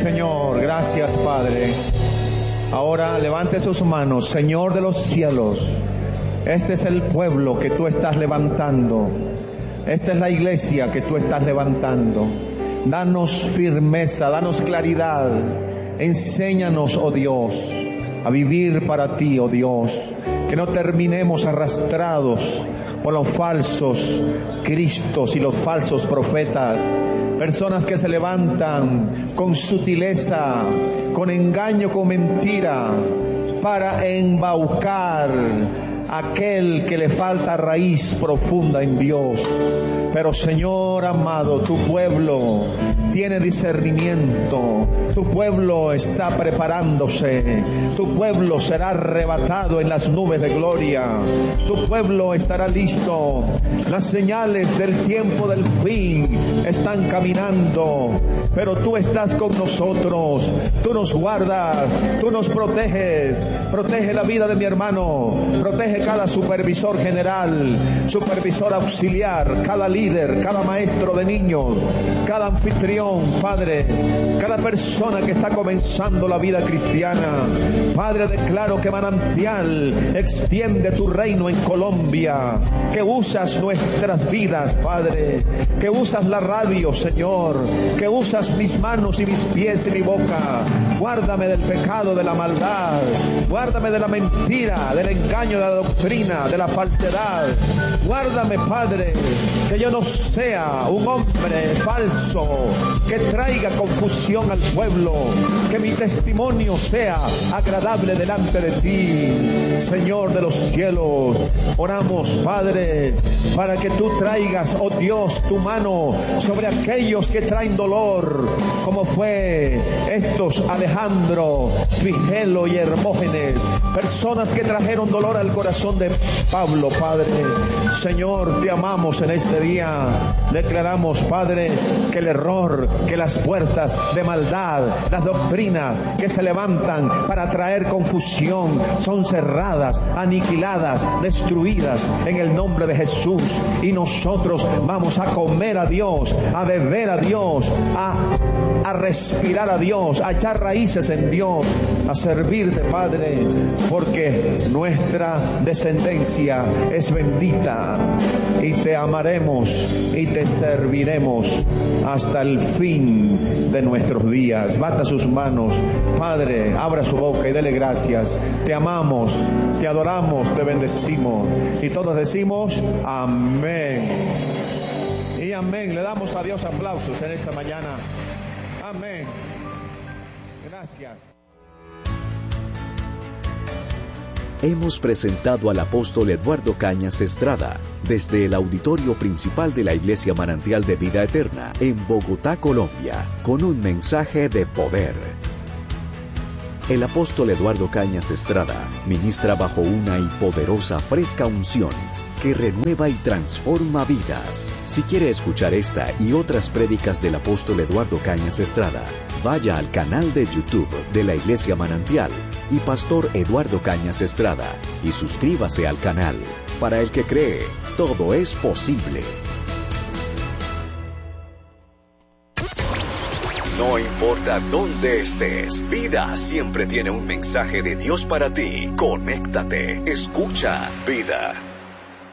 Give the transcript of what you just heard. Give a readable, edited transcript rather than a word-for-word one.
Señor. Gracias, Padre. Ahora levante sus manos. Señor de los cielos, este es el pueblo que tú estás levantando. Esta es la iglesia que tú estás levantando. Danos firmeza, danos claridad. Enséñanos, oh Dios, a vivir para ti, oh Dios. Que no terminemos arrastrados por los falsos cristos y los falsos profetas. Personas que se levantan con sutileza, con engaño, con mentira, para embaucar a aquel que le falta raíz profunda en Dios. Pero Señor amado, tu pueblo tiene discernimiento, tu pueblo está preparándose, tu pueblo será arrebatado en las nubes de gloria, tu pueblo estará listo. Las señales del tiempo del fin están caminando, pero tú estás con nosotros, tú nos guardas, tú nos proteges. Protege la vida de mi hermano, protege cada supervisor general, supervisor auxiliar, cada líder, cada maestro de niños, cada anfitrión, Padre, cada persona que está comenzando la vida cristiana. Padre, declaro que Manantial extiende tu reino en Colombia, que usas nuestras vidas, Padre, que usas la radio, Señor, que usas mis manos y mis pies y mi boca. Guárdame del pecado, de la maldad, guárdame de la mentira, del engaño, de la doctrina, de la falsedad. Guárdame, Padre, que yo no sea un hombre falso que traiga confusión al pueblo, que mi testimonio sea agradable delante de ti, Señor de los cielos. Oramos, Padre, para que tú traigas, oh Dios, tu mano sobre aquellos que traen dolor, como fue estos Alejandro, Figelo y Hermógenes, personas que trajeron dolor al corazón de Pablo, Padre. Señor, te amamos en este día. Declaramos, Padre, que el error, que las puertas de maldad, las doctrinas que se levantan para traer confusión son cerradas, aniquiladas, destruidas en el nombre de Jesús. Y nosotros vamos a comer a Dios, a beber a Dios, a respirar a Dios, a echar raíces en Dios, a servirte, Padre, porque nuestra descendencia es bendita y te amaremos y te serviremos hasta el fin de nuestros días. Bata sus manos, Padre, abra su boca y dele gracias. Te amamos, te adoramos, te bendecimos y todos decimos amén y amén. Le damos a Dios aplausos en esta mañana. Amén. Gracias. Hemos presentado al apóstol Eduardo Cañas Estrada desde el auditorio principal de la Iglesia Manantial de Vida Eterna en Bogotá, Colombia, con un mensaje de poder. El apóstol Eduardo Cañas Estrada ministra bajo una y poderosa fresca unción que renueva y transforma vidas. Si quiere escuchar esta y otras prédicas del apóstol Eduardo Cañas Estrada, vaya al canal de YouTube de la Iglesia Manantial y Pastor Eduardo Cañas Estrada y suscríbase al canal. Para el que cree, todo es posible. No importa dónde estés, Vida siempre tiene un mensaje de Dios para ti. Conéctate, escucha Vida.